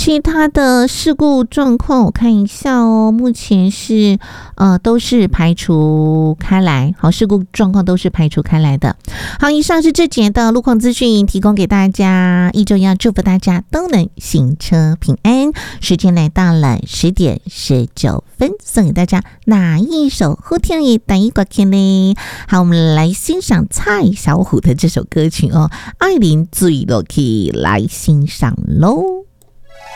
其他的事故状况我看一下哦，目前是都是排除开来，好，事故状况都是排除开来的。好，以上是这节的路况资讯提供给大家，一周要祝福大家都能行车平安。时间来到了10:19，送给大家哪一首好听的单一歌曲呢？好，我们来欣赏蔡小虎的这首歌曲哦，爱琳醉落去，来欣赏喽。